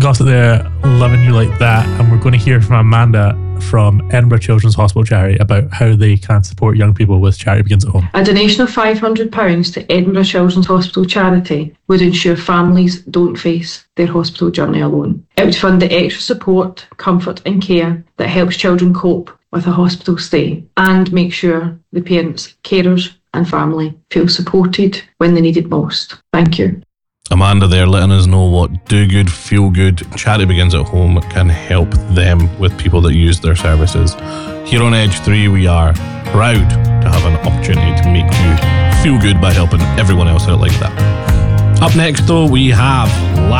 Gossip there, loving you like that. And we're going to hear from Amanda from Edinburgh Children's Hospital Charity about how they can support young people with Charity Begins at Home. A donation of £500 to Edinburgh Children's Hospital Charity would ensure families don't face their hospital journey alone. It would fund the extra support, comfort and care that helps children cope with a hospital stay and make sure the parents, carers and family feel supported when they need it most. Thank you. Amanda there letting us know what Do Good, Feel Good, Charity Begins at Home can help them with people that use their services. Here on Edge 3, we are proud to have an opportunity to make you feel good by helping everyone else out like that. Up next, though, we have